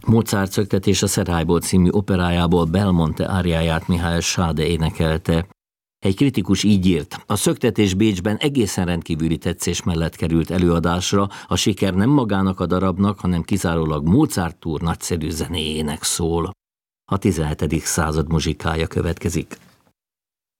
Mozart Szöktetés a Szerájból című operájából Belmonte áriáját Mihály Sáde énekelte. Egy kritikus így írt: a Szöktetés Bécsben egészen rendkívüli tetszés mellett került előadásra, a siker nem magának a darabnak, hanem kizárólag Mozart úr nagyszerű zenéjének szól. A 17. század muzsikája következik.